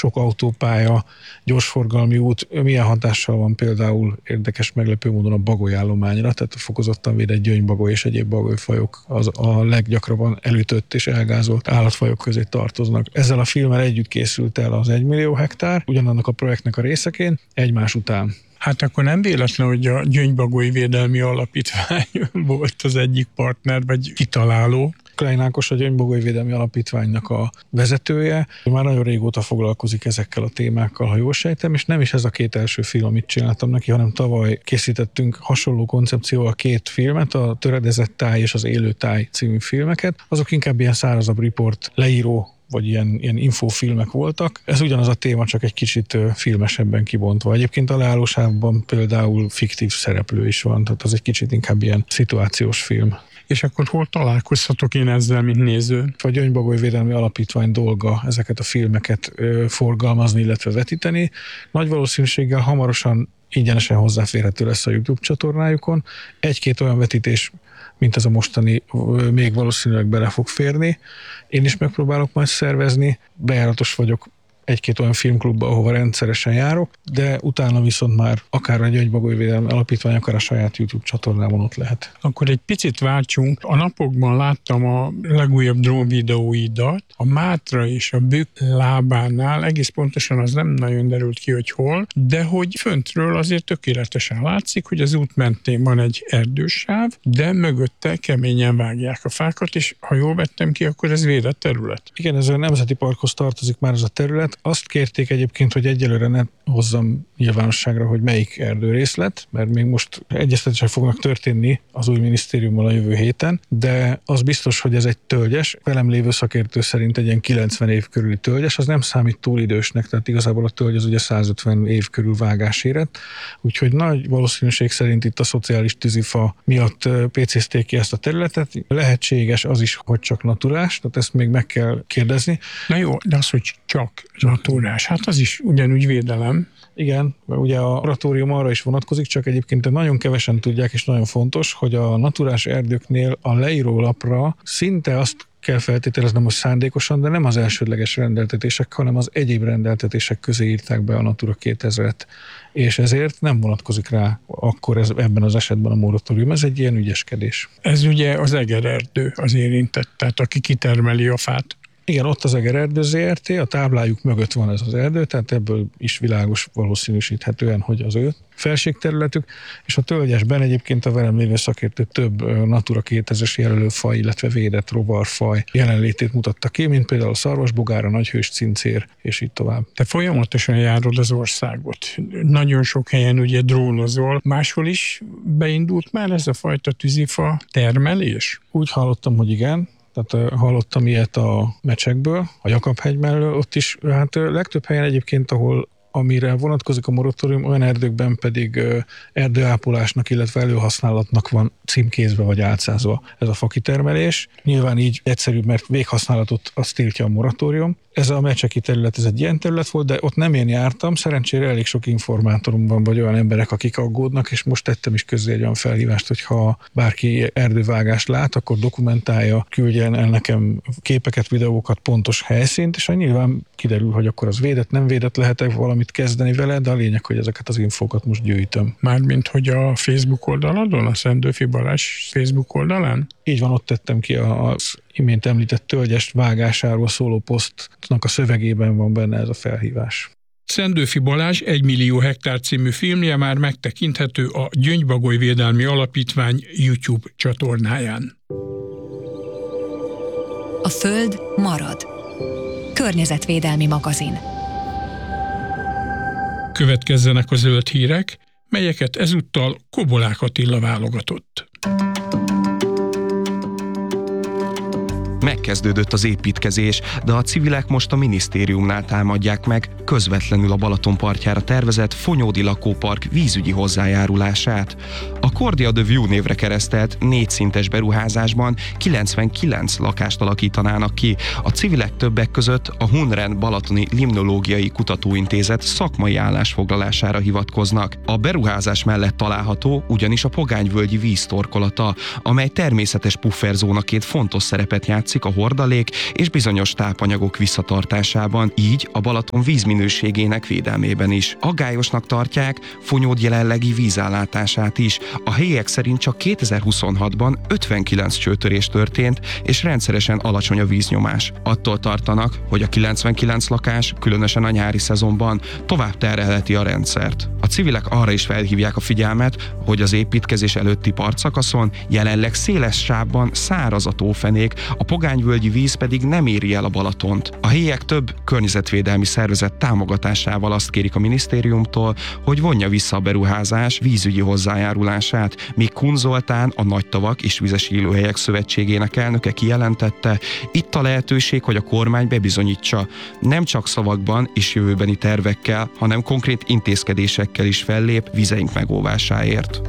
sok autópálya, gyorsforgalmi út milyen hatással van például érdekes meglepő módon a bagolyállományra, tehát a fokozottan védett gyöngybagoly és egyéb bagolyfajok az a leggyakrabban elütött és elgázolt állatfajok közé tartoznak. Ezzel a filmmel együtt készült el az 1 millió hektár, ugyanannak a projektnek a részeként, egymás után. Hát akkor nem véletlen, hogy a Gyöngybagoly Védelmi Alapítvány volt az egyik partner, vagy kitaláló. Klein Ákos a Gyöngybagoly Védelmi Alapítványnak a vezetője. Már nagyon régóta foglalkozik ezekkel a témákkal, ha jól sejtem, és nem is ez a 2 első film, amit csináltam neki, hanem tavaly készítettünk hasonló koncepcióval 2 filmet, a Töredezett táj és az Élő táj című filmeket. Azok inkább ilyen szárazabb riport, leíró vagy ilyen infófilmek voltak. Ez ugyanaz a téma, csak egy kicsit filmesebben kibontva. Egyébként a Leállósávban például fiktív szereplő is van, tehát az egy kicsit inkább ilyen szituációs film. És akkor hol találkozhatok én ezzel, mint néző? A Gyöngybagoly Védelmi Alapítvány dolga ezeket a filmeket forgalmazni, illetve vetíteni. Nagy valószínűséggel hamarosan ingyenesen hozzáférhető lesz a YouTube csatornájukon. 1-2 olyan vetítés, mint ez a mostani, még valószínűleg bele fog férni. Én is megpróbálok majd szervezni, bejáratos vagyok 1-2 olyan filmklubba, ahova rendszeresen járok, de utána viszont már akár a Gyöngybagoly Védelmi Alapítvány, akár a saját YouTube csatornámon ott lehet. Akkor egy picit váltsunk. A napokban láttam a legújabb drón videóidat, a Mátra és a Bükk lábánál, egész pontosan az nem nagyon derült ki, hogy hol, de hogy föntről azért tökéletesen látszik, hogy az út mentén van egy erdősáv, de mögötte keményen vágják a fákat, és ha jól vettem ki, akkor ez védett terület. Igen, ez a Nemzeti Parkhoz tartozik már ez a terület. Azt kérték egyébként, hogy egyelőre ne hozzam nyilvánosságra, hogy melyik erdőrészlet, mert még most egyeztetések fognak történni az új minisztériummal a jövő héten, de az biztos, hogy ez egy tölgyes. Velem lévő szakértő szerint egy ilyen 90 év körüli tölgyes, az nem számít túl idősnek, tehát igazából a tölgy az ugye 150 év körül vágásérett, úgyhogy nagy valószínűség szerint itt a szociális tűzifa miatt pécézték ki ezt a területet. Lehetséges az is, hogy csak naturás, tehát ezt még meg kell kérdezni. Na jó, de az, hogy csak naturás, hát az is ugyanúgy védelem. Igen, ugye a moratórium arra is vonatkozik, csak egyébként nagyon kevesen tudják, és nagyon fontos, hogy a naturás erdőknél a leírólapra szinte azt kell feltételeznem, hogy szándékosan, de nem az elsődleges rendeltetések, hanem az egyéb rendeltetések közé írták be a Natura 2000-et, és ezért nem vonatkozik rá akkor ebben az esetben a moratórium. Ez egy ilyen ügyeskedés. Ez ugye az egererdő az érintett, tehát aki kitermeli a fát. Igen, ott az Eger Erdő Zrt., a táblájuk mögött van ez az erdő, tehát ebből is világos valószínűsíthetően, hogy az ő felségterületük, és a tölgyesben egyébként a velem lévő szakértő több Natura 2000-es jelölőfaj, illetve védett rovarfaj jelenlétét mutatta ki, mint például a szarvasbogár, a nagyhős cincér, és így tovább. Te folyamatosan járod az országot. Nagyon sok helyen ugye drónozol. Máshol is beindult már ez a fajta tűzifa termelés? Úgy hallottam, hogy igen. Tehát hallottam ilyet a Mecsekből, a Jakab-hegy mellől, ott is, hát legtöbb helyen egyébként, amire vonatkozik a moratórium, olyan erdőkben pedig erdőápolásnak, illetve előhasználatnak van címkézve vagy álcázva ez a fakitermelés. Nyilván így egyszerűbb, mert véghasználatot azt tiltja a moratórium. Ez a mecseki terület, ez egy ilyen terület volt, de ott nem én jártam. Szerencsére elég sok informátorom van, vagy olyan emberek, akik aggódnak, és most tettem is közzé egy olyan felhívást, hogy ha bárki erdővágást lát, akkor dokumentálja, küldjen el nekem képeket, videókat, pontos helyszínt, és nyilván kiderül, hogy akkor az védett, nem védett, lehet-e valamit kezdeni vele, de a lényeg, hogy ezeket az infókat most gyűjtöm. Mármint, hogy a Facebook oldaladon, a Szendőfi Balázs Facebook oldalán? Így van, ott tettem ki az imént említett tölgyes vágásáról szóló posztnak a szövegében van benne ez a felhívás. Szendőfi Balázs 1 millió hektár című filmje már megtekinthető a Gyöngybagoly Védelmi Alapítvány YouTube csatornáján. A Föld marad. Környezetvédelmi magazin. Következzenek a zöld hírek, melyeket ezúttal Kobolák Attila válogatott. Megkezdődött az építkezés, de a civilek most a minisztériumnál támadják meg közvetlenül a Balaton partjára tervezett Fonyódi lakópark vízügyi hozzájárulását. A Cordia de View névre keresztelt 4 szintes beruházásban 99 lakást alakítanának ki. A civilek többek között a Hunren Balatoni Limnológiai Kutatóintézet szakmai állásfoglalására hivatkoznak. A beruházás mellett található ugyanis a Pogányvölgyi víztorkolata, amely természetes pufferzónaként fontos szerepet játszik segítik a hordalék és bizonyos tápanyagok visszatartásában, így a Balaton vízminőségének védelmében is. Aggályosnak tartják Fonyód jelenlegi vízellátását is. A helyiek szerint csak 2026-ban 59 csőtörés történt, és rendszeresen alacsony a víznyomás. Attól tartanak, hogy a 99 lakás, különösen a nyári szezonban tovább terhelheti a rendszert. A civilek arra is felhívják a figyelmet, hogy az építkezés előtti partszakaszon jelenleg széles sávban száraz a tófenék, a pogányvölgyi víz pedig nem éri el a Balatont. A helyiek több környezetvédelmi szervezet támogatásával azt kérik a minisztériumtól, hogy vonja vissza a beruházás vízügyi hozzájárulását, míg Kun Zoltán, a Nagytavak és Vizes Élőhelyek Szövetségének elnöke kijelentette, itt a lehetőség, hogy a kormány bebizonyítsa, nem csak szavakban és jövőbeni tervekkel, hanem konkrét intézkedésekkel is fellép vizeink megóvásáért.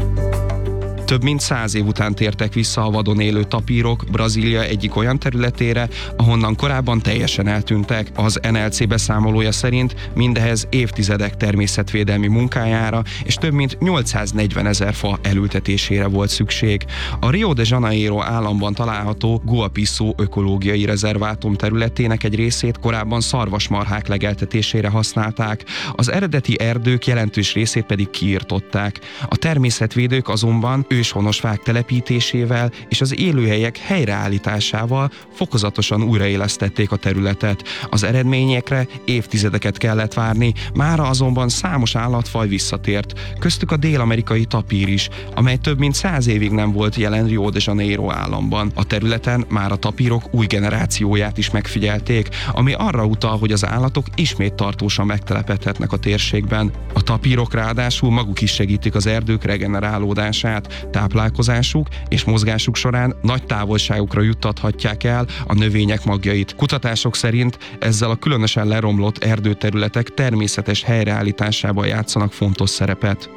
Több mint 100 év után tértek vissza a vadon élő tapírok Brazília egyik olyan területére, ahonnan korábban teljesen eltűntek. Az NLC beszámolója szerint mindehez évtizedek természetvédelmi munkájára és több mint 840 000 fa elültetésére volt szükség. A Rio de Janeiro államban található Guapiçu ökológiai rezervátum területének egy részét korábban szarvasmarhák legeltetésére használták, az eredeti erdők jelentős részét pedig kiirtották. A természetvédők azonban őshonos fák telepítésével és az élőhelyek helyreállításával fokozatosan újraélesztették a területet. Az eredményekre évtizedeket kellett várni, mára azonban számos állatfaj visszatért, köztük a dél-amerikai tapír is, amely több mint 100 évig nem volt jelen Rio de Janeiro államban. A területen már a tapírok új generációját is megfigyelték, ami arra utal, hogy az állatok ismét tartósan megtelepedhetnek a térségben. A tapírok ráadásul maguk is segítik az erdők regenerálódását, táplálkozásuk és mozgásuk során nagy távolságukra juttathatják el a növények magjait. Kutatások szerint ezzel a különösen leromlott erdőterületek természetes helyreállításában játszanak fontos szerepet.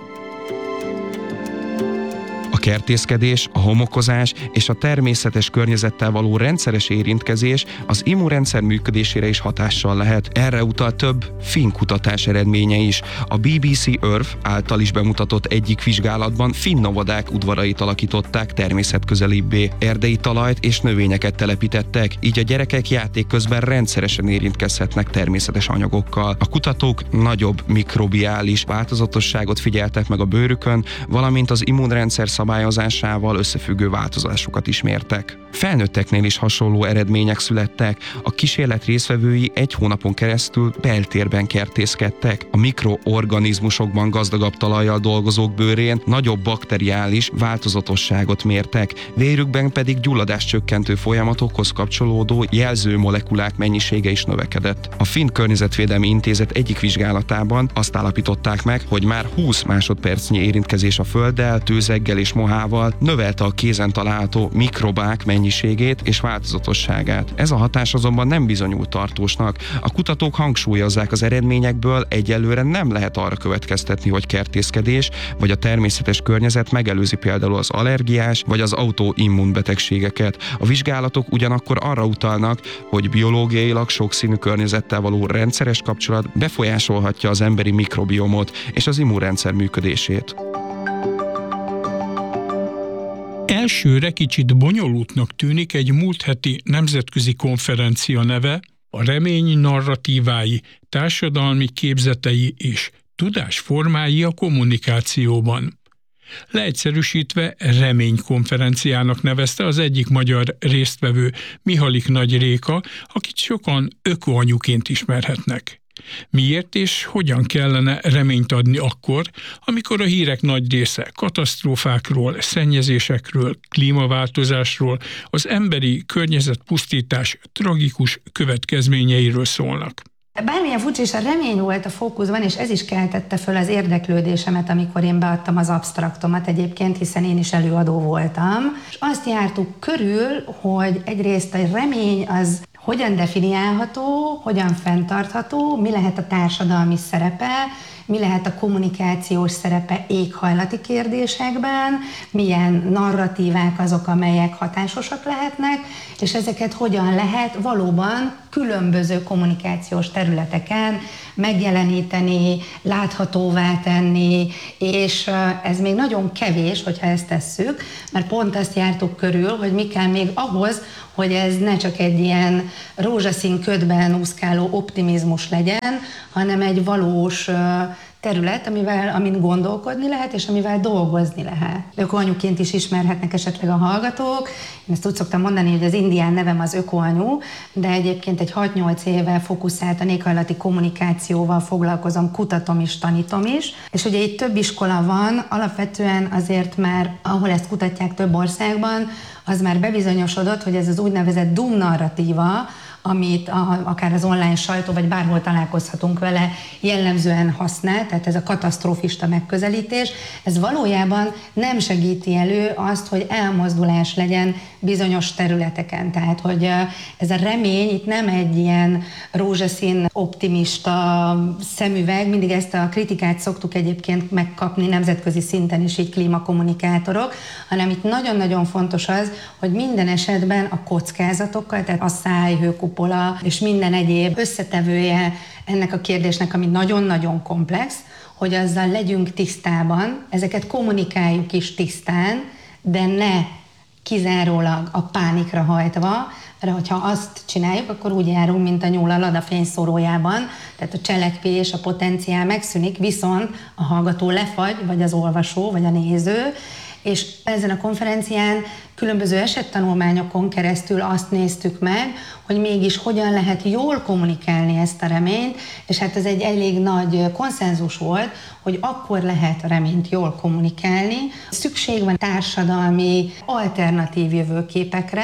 A kertészkedés, a homokozás és a természetes környezettel való rendszeres érintkezés az immunrendszer működésére is hatással lehet. Erre utal több finn kutatás eredménye is. A BBC Earth által is bemutatott egyik vizsgálatban finn novadák udvarait alakították természetközelibbé. Erdei talajt és növényeket telepítettek, így a gyerekek játék közben rendszeresen érintkezhetnek természetes anyagokkal. A kutatók nagyobb mikrobiális változatosságot figyeltek meg a bőrükön, valamint az immunrendszer szabályozásával összefüggő változásokat is mértek. Felnőtteknél is hasonló eredmények születtek. A kísérlet résztvevői 1 hónapon keresztül beltérben kertészkedtek. A mikroorganizmusokban gazdagabb talajjal dolgozók bőrén nagyobb bakteriális változatosságot mértek, vérükben pedig gyulladáscsökkentő folyamatokhoz kapcsolódó jelző molekulák mennyisége is növekedett. A Finn Környezetvédelmi Intézet egyik vizsgálatában azt állapították meg, hogy már 20 másodpercnyi érintkezés a földdel, tőzeggel és mohával növelte a kézen található mikrobák mennyiségét és változatosságát. Ez a hatás azonban nem bizonyult tartósnak. A kutatók hangsúlyozzák, az eredményekből egyelőre nem lehet arra következtetni, hogy kertészkedés vagy a természetes környezet megelőzi például az allergiás vagy az autoimmun betegségeket. A vizsgálatok ugyanakkor arra utalnak, hogy biológiailag sokszínű környezettel való rendszeres kapcsolat befolyásolhatja az emberi mikrobiomot és az immunrendszer működését. Elsőre kicsit bonyolultnak tűnik egy múlt heti nemzetközi konferencia neve, a remény narratívái, társadalmi képzetei és tudásformái a kommunikációban. Leegyszerűsítve reménykonferenciának nevezte az egyik magyar résztvevő, Mihalik Nagy Réka, akit sokan ökoanyuként ismerhetnek. Miért és hogyan kellene reményt adni akkor, amikor a hírek nagy része katasztrófákról, szennyezésekről, klímaváltozásról, az emberi környezetpusztítás tragikus következményeiről szólnak? Bármilyen furcsa, és a remény volt a fókuszban, és ez is keltette föl az érdeklődésemet, amikor én beadtam az absztraktomat egyébként, hiszen én is előadó voltam. És azt jártuk körül, hogy egyrészt a remény az hogyan definiálható, hogyan fenntartható, mi lehet a társadalmi szerepe, mi lehet a kommunikációs szerepe éghajlati kérdésekben, milyen narratívák azok, amelyek hatásosak lehetnek, és ezeket hogyan lehet valóban különböző kommunikációs területeken megjeleníteni, láthatóvá tenni, és ez még nagyon kevés, hogyha ezt tesszük, mert pont azt jártuk körül, hogy mi kell még ahhoz, hogy ez ne csak egy ilyen rózsaszín ködben úszkáló optimizmus legyen, hanem egy valós terület, amin gondolkodni lehet, és amivel dolgozni lehet. Ökoanyuként is ismerhetnek esetleg a hallgatók. Én ezt úgy szoktam mondani, hogy az indián nevem az ökoanyu, de egyébként egy 6-8 éve fókuszáltan éghajlati kommunikációval foglalkozom, kutatom is, tanítom is. És ugye itt több iskola van, alapvetően azért már, ahol ezt kutatják több országban, az már bebizonyosodott, hogy ez az úgynevezett doom narratíva, amit akár az online sajtó, vagy bárhol találkozhatunk vele, jellemzően használ, tehát ez a katasztrófista megközelítés, ez valójában nem segíti elő azt, hogy elmozdulás legyen bizonyos területeken. Tehát, hogy ez a remény itt nem egy ilyen rózsaszín, optimista szemüveg, mindig ezt a kritikát szoktuk egyébként megkapni nemzetközi szinten is, így klímakommunikátorok, hanem itt nagyon-nagyon fontos az, hogy minden esetben a kockázatokkal, tehát a száj, hőkupola és minden egyéb összetevője ennek a kérdésnek, ami nagyon-nagyon komplex, hogy azzal legyünk tisztában, ezeket kommunikáljuk is tisztán, de ne kizárólag a pánikra hajtva, mert hogyha azt csináljuk, akkor úgy járunk, mint a nyúl a Lada fényszórójában, tehát a cselekvés, a potenciál megszűnik, viszont a hallgató lefagy, vagy az olvasó, vagy a néző, és ezen a konferencián különböző esettanulmányokon keresztül azt néztük meg, hogy mégis hogyan lehet jól kommunikálni ezt a reményt, és hát ez egy elég nagy konszenzus volt, hogy akkor lehet a reményt jól kommunikálni. Szükség van társadalmi alternatív jövőképekre,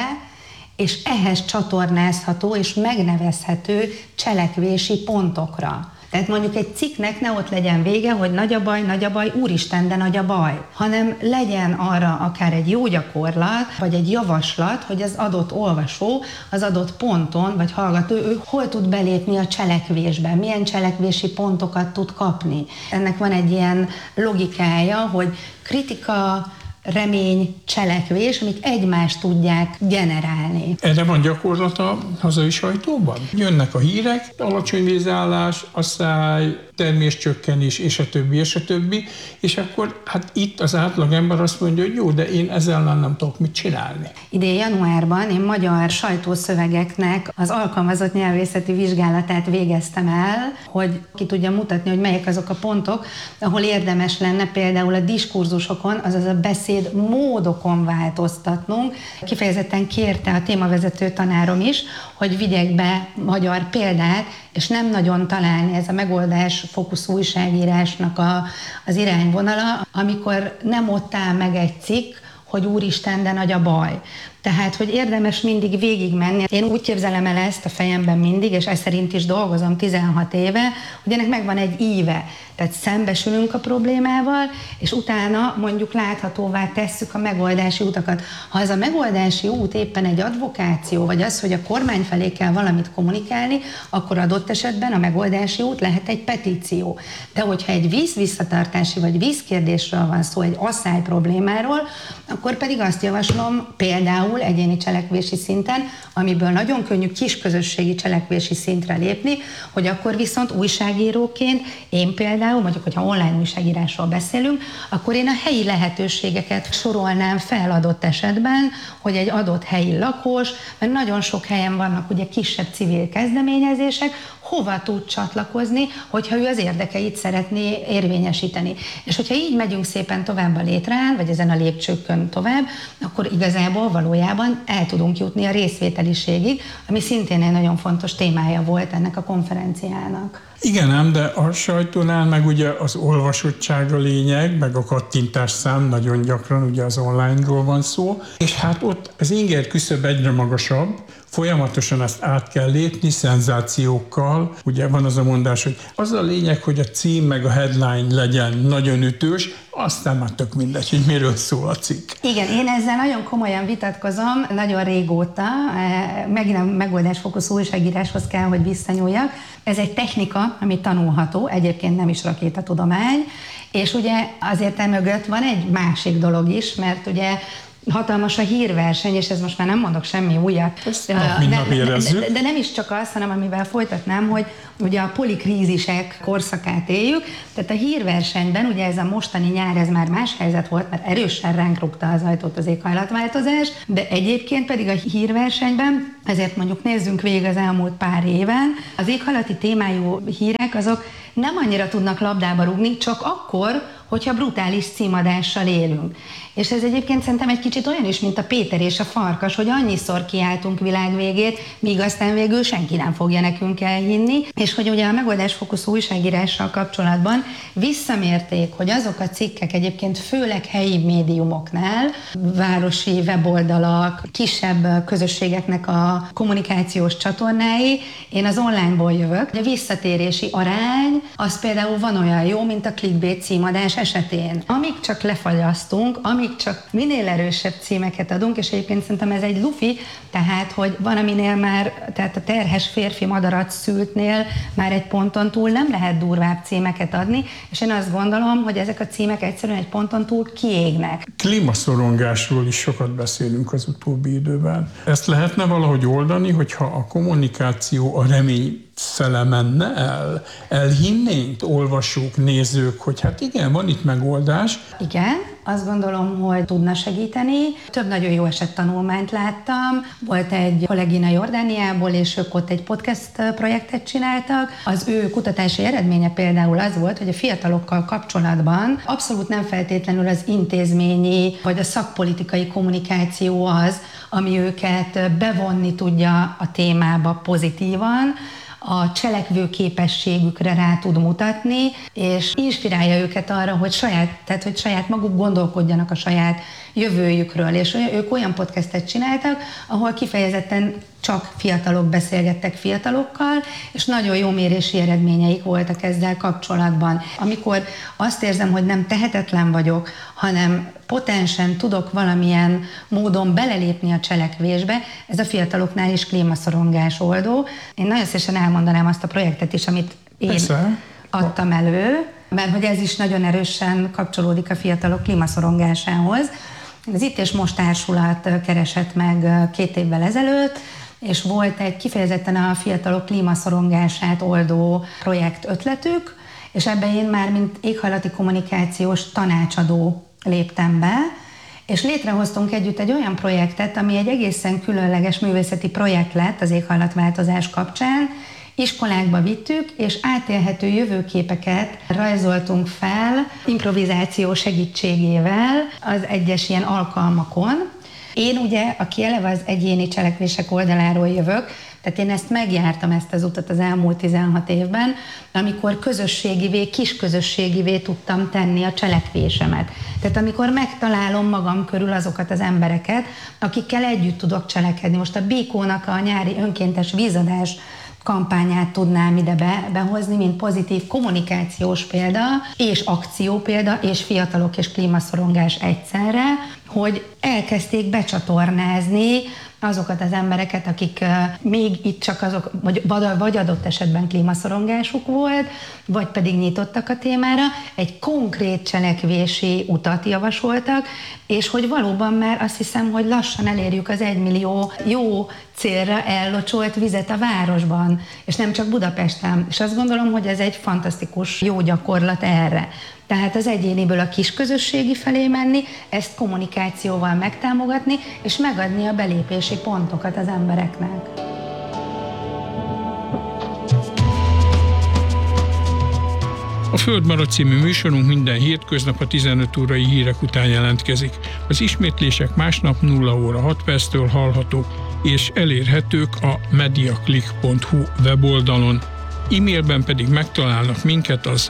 és ehhez csatornázható és megnevezhető cselekvési pontokra. Tehát mondjuk egy cikknek ne ott legyen vége, hogy nagy a baj, úristen, de nagy a baj, hanem legyen arra akár egy jó gyakorlat, vagy egy javaslat, hogy az adott olvasó az adott ponton, vagy hallgató, ő hol tud belépni a cselekvésbe, milyen cselekvési pontokat tud kapni. Ennek van egy ilyen logikája, hogy kritika, remény, cselekvés, amik egymást tudják generálni. Erre van gyakorlat a hazai sajtóban? Jönnek a hírek, alacsony vízállás, asszály, terméscsökkenés, és a többi, és akkor hát itt az átlagember azt mondja, hogy jó, de én ezzel nem tudok mit csinálni. Idén januárban én magyar sajtószövegeknek az alkalmazott nyelvészeti vizsgálatát végeztem el, hogy ki tudja mutatni, hogy melyek azok a pontok, ahol érdemes lenne például a diskurzusokon, azaz a beszéd módokon változtatnunk. Kifejezetten kérte a témavezető tanárom is, hogy vigyek be magyar példát, és nem nagyon találni ez a megoldás fókuszú újságírásnak az irányvonala, amikor nem ott áll meg egy cikk, hogy úristen, de nagy a baj. Tehát, hogy érdemes mindig végigmenni. Én úgy képzelem el ezt a fejemben mindig, és ez szerint is dolgozom 16 éve, hogy ennek megvan egy íve. Tehát szembesülünk a problémával, és utána mondjuk láthatóvá tesszük a megoldási utakat. Ha ez a megoldási út éppen egy advokáció, vagy az, hogy a kormány felé kell valamit kommunikálni, akkor adott esetben a megoldási út lehet egy petíció. De hogyha egy vízvisszatartási vagy vízkérdésről van szó, egy asszály problémáról, akkor pedig azt javaslom például egyéni cselekvési szinten, amiből nagyon könnyű kisközösségi cselekvési szintre lépni, hogy akkor viszont újságíróként én például, mondjuk, hogyha online újságírásról beszélünk, akkor én a helyi lehetőségeket sorolnám fel adott esetben, hogy egy adott helyi lakos, mert nagyon sok helyen vannak ugye kisebb civil kezdeményezések, hova tud csatlakozni, hogyha ő az érdekeit szeretné érvényesíteni. És hogyha így megyünk szépen tovább a létrán, vagy ezen a lépcsőkön tovább, akkor igazából valójában el tudunk jutni a részvételiségig, ami szintén egy nagyon fontos témája volt ennek a konferenciának. Igen ám, de a sajtónál meg ugye az olvasottság a lényeg, meg a kattintásszám nagyon gyakran, ugye az online-ról van szó, és hát ott az inger küszöb egyre magasabb, folyamatosan ezt át kell lépni szenzációkkal. Ugye van az a mondás, hogy az a lényeg, hogy a cím meg a headline legyen nagyon ütős, aztán már tök mindegy, hogy miről szól a cikk. Igen, én ezzel nagyon komolyan vitatkozom, nagyon régóta, megint a megoldásfókuszú újságíráshoz kell, hogy visszanyúljak. Ez egy technika, ami tanulható, egyébként nem is rakétatudomány, és ugye azért emögött van egy másik dolog is, mert ugye hatalmas a hírverseny, és ez most már nem mondok semmi újat. Ezt nap érezzük. De nem is csak az, hanem amivel folytatnám, hogy ugye a polikrízisek korszakát éljük, tehát a hírversenyben, ugye ez a mostani nyár, ez már más helyzet volt, mert erősen ránk rúgta az ajtót az éghajlatváltozás, de egyébként pedig a hírversenyben, ezért mondjuk nézzünk végig az elmúlt pár éven, az éghajlati témájú hírek azok nem annyira tudnak labdába rúgni, csak akkor, hogyha brutális címadással élünk. És ez egyébként szerintem egy kicsit olyan is, mint a Péter és a farkas, hogy annyiszor kiáltunk világvégét, míg aztán végül senki nem fogja nekünk elhinni. És hogy ugye a megoldásfókuszú újságírással kapcsolatban visszamérték, hogy azok a cikkek egyébként főleg helyi médiumoknál, városi weboldalak, kisebb közösségeknek a kommunikációs csatornái, én az onlineból jövök, a visszatérési arány, az például van olyan jó, mint a clickbait címadás esetén. Amíg csak lefagyasztunk, amíg csak minél erősebb címeket adunk, és egyébként szerintem ez egy lufi, tehát, hogy van, aminél már, tehát a terhes férfi madarat szültnél már egy ponton túl nem lehet durvább címeket adni, és én azt gondolom, hogy ezek a címek egyszerűen egy ponton túl kiégnek. Klímaszorongásról is sokat beszélünk az utóbbi időben. Ezt lehetne valahogy oldani, hogyha a kommunikáció a remény fele menne el? Elhinnénk, olvasók, nézők, hogy hát igen, van itt megoldás. Igen, azt gondolom, hogy tudna segíteni. Több nagyon jó esettanulmányt láttam. Volt egy kollégina Jordániából, és ők ott egy podcast projektet csináltak. Az ő kutatási eredménye például az volt, hogy a fiatalokkal kapcsolatban abszolút nem feltétlenül az intézményi vagy a szakpolitikai kommunikáció az, ami őket bevonni tudja a témába pozitívan, a cselekvő képességükre rá tud mutatni, és inspirálja őket arra, hogy saját maguk gondolkodjanak a saját jövőjükről, és ők olyan podcastet csináltak, ahol kifejezetten csak fiatalok beszélgettek fiatalokkal, és nagyon jó mérési eredményeik voltak ezzel kapcsolatban. Amikor azt érzem, hogy nem tehetetlen vagyok, hanem potensen tudok valamilyen módon belelépni a cselekvésbe, ez a fiataloknál is klímaszorongás oldó. Én nagyon szívesen elmondanám azt a projektet is, amit én adtam elő, mert hogy ez is nagyon erősen kapcsolódik a fiatalok klímaszorongásához. Az Itt és Most társulat keresett meg 2 évvel ezelőtt, és volt egy kifejezetten a fiatalok klímaszorongását oldó projekt ötletük, és ebben én már mint éghajlati kommunikációs tanácsadó léptem be, és létrehoztunk együtt egy olyan projektet, ami egy egészen különleges művészeti projekt lett az éghajlatváltozás kapcsán. Iskolákba vittük, és átélhető jövőképeket rajzoltunk fel improvizáció segítségével az egyes ilyen alkalmakon. Én ugye, aki eleve az egyéni cselekvések oldaláról jövök, tehát én ezt megjártam, ezt az utat az elmúlt 16 évben, amikor közösségivé, kisközösségivé tudtam tenni a cselekvésemet. Tehát amikor megtalálom magam körül azokat az embereket, akikkel együtt tudok cselekedni. Most a Bíkónak a nyári önkéntes vízadás kampányát tudnám ide behozni, mint pozitív kommunikációs példa, és akció példa, és fiatalok és klímaszorongás egyszerre, hogy elkezdték becsatornázni azokat az embereket, akik még itt csak azok, vagy adott esetben klímaszorongásuk volt, vagy pedig nyitottak a témára, egy konkrét cselekvési utat javasoltak, és hogy valóban már azt hiszem, hogy lassan elérjük az 1 millió jó célra ellocsolt vizet a városban, és nem csak Budapesten. És azt gondolom, hogy ez egy fantasztikus jó gyakorlat erre. Tehát az egyéniből a kisközösségi felé menni, ezt kommunikációval megtámogatni, és megadni a belépési pontokat az embereknek. A Földmarad című műsorunk minden hétköznap a 15 órai hírek után jelentkezik. Az ismétlések másnap 0 óra 6 perctől hallhatók, és elérhetők a mediaclick.hu weboldalon. E-mailben pedig megtalálnak minket az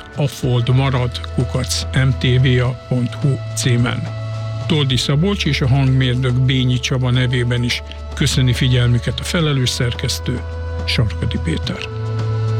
afoldmarad@mtva.hu címen. Toldi Szabolcs és a hangmérnök Bényi Csaba nevében is köszöni figyelmüket a felelős szerkesztő, Sarkadi Péter.